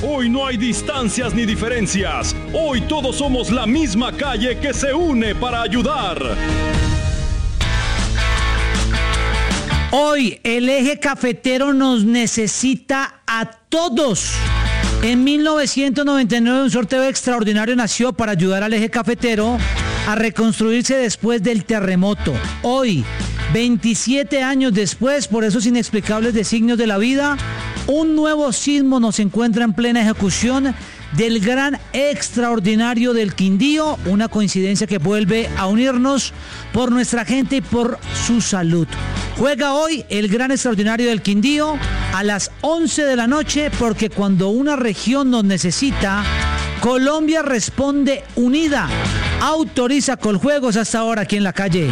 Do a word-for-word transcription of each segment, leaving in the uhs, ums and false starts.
Hoy no hay distancias ni diferencias. Hoy todos somos la misma calle que se une para ayudar. Hoy el eje cafetero nos necesita a todos. En mil novecientos noventa y nueve un sorteo extraordinario nació para ayudar al eje cafetero a reconstruirse después del terremoto. Hoy, veintisiete años después, por esos inexplicables designios de la vida, un nuevo sismo nos encuentra en plena ejecución del gran extraordinario del Quindío, una coincidencia que vuelve a unirnos por nuestra gente y por su salud. Juega hoy el gran extraordinario del Quindío a las once de la noche, porque cuando una región nos necesita, Colombia responde unida. Autoriza Coljuegos hasta ahora aquí en la calle.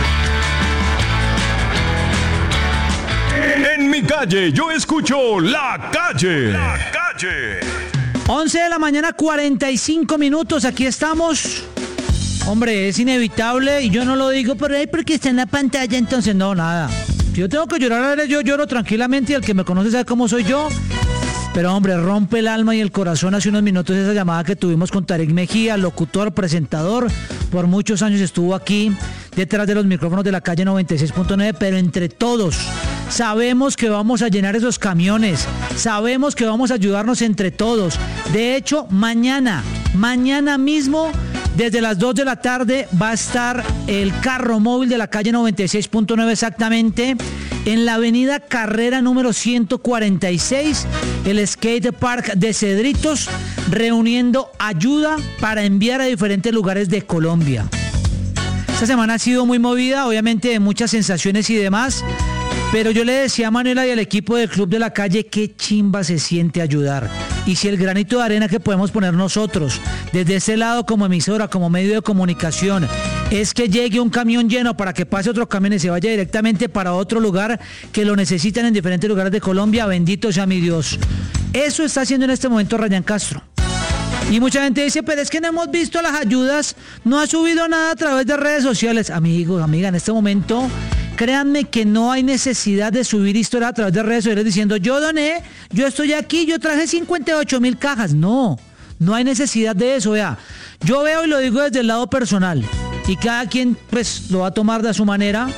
En mi calle yo escucho La Calle. La Calle. once de la mañana, cuarenta y cinco minutos, aquí estamos. Hombre, es inevitable y yo no lo digo por ahí porque está en la pantalla, entonces no, nada. Si yo tengo que llorar, yo lloro tranquilamente y el que me conoce sabe cómo soy yo. Pero hombre, rompe el alma y el corazón hace unos minutos esa llamada que tuvimos con Tarek Mejía, locutor, presentador. Por muchos años estuvo aquí detrás de los micrófonos de la calle noventa y seis punto nueve, pero entre todos sabemos que vamos a llenar esos camiones, sabemos que vamos a ayudarnos entre todos. De hecho, mañana, mañana mismo, desde las dos de la tarde, va a estar el carro móvil de la calle noventa y seis punto nueve exactamente en la avenida Carrera número ciento cuarenta y seis, el Skate Park de Cedritos, reuniendo ayuda para enviar a diferentes lugares de Colombia. Esta semana ha sido muy movida, obviamente de muchas sensaciones y demás, pero yo le decía a Manuela y al equipo del Club de la Calle qué chimba se siente ayudar. Y si el granito de arena que podemos poner nosotros, desde ese lado como emisora, como medio de comunicación, es que llegue un camión lleno para que pase otro camión y se vaya directamente para otro lugar que lo necesitan en diferentes lugares de Colombia, bendito sea mi Dios. Eso está haciendo en este momento Ryan Castro. Y mucha gente dice, pero es que no hemos visto las ayudas, no ha subido nada a través de redes sociales. Amigos, amiga, en este momento, créanme que no hay necesidad de subir historias a través de redes sociales diciendo, yo doné, yo estoy aquí, yo traje cincuenta y ocho mil cajas. No, no hay necesidad de eso, vea. Yo veo y lo digo desde el lado personal, y cada quien pues lo va a tomar de su manera.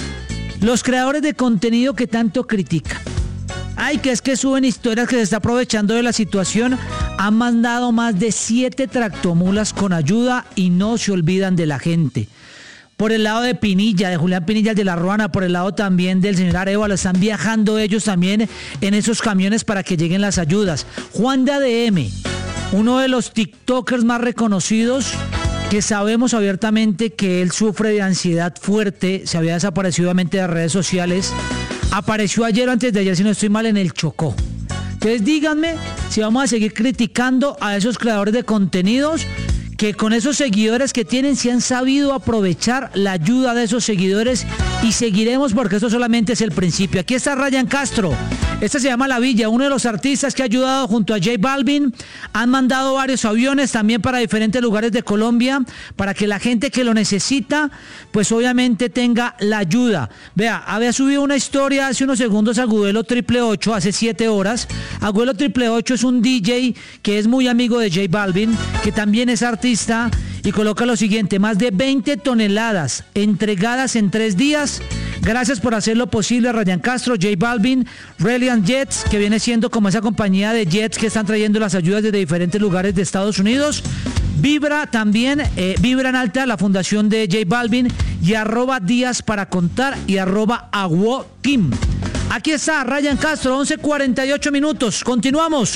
Los creadores de contenido que tanto critican, ay, que es que suben historias que se está aprovechando de la situación, han mandado más de siete tractomulas con ayuda y no se olvidan de la gente. Por el lado de Pinilla, de Julián Pinilla de la Ruana, por el lado también del señor Arevalo, están viajando ellos también en esos camiones para que lleguen las ayudas. Juan de A D M, uno de los tiktokers más reconocidos, que sabemos abiertamente que él sufre de ansiedad fuerte, se había desaparecido obviamente de las redes sociales, apareció ayer o antes de ayer, si no estoy mal, en el Chocó. Entonces díganme si vamos a seguir criticando a esos creadores de contenidos que con esos seguidores que tienen se han sabido aprovechar la ayuda de esos seguidores, y seguiremos porque esto solamente es el principio. Aquí está Ryan Castro, esta se llama La Villa, uno de los artistas que ha ayudado junto a J Balvin. Han mandado varios aviones también para diferentes lugares de Colombia para que la gente que lo necesita pues obviamente tenga la ayuda. Vea, había subido una historia hace unos segundos Agudelo Triple Ocho, hace siete horas. Agudelo Triple Ocho es un D J que es muy amigo de J Balvin, que también es artista, y coloca lo siguiente: más de veinte toneladas entregadas en tres días. Gracias por hacerlo posible, Ryan Castro, J Balvin, Reliant Jets, que viene siendo como esa compañía de jets que están trayendo las ayudas desde diferentes lugares de Estados Unidos. Vibra también, eh, Vibra en Alta, la fundación de J Balvin, y arroba Díaz para Contar y arroba Aguokim. Aquí está Ryan Castro, once cuarenta y ocho minutos. Continuamos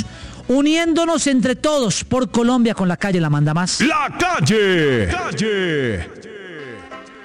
uniéndonos entre todos por Colombia con La Calle, la manda más. La Calle. Calle.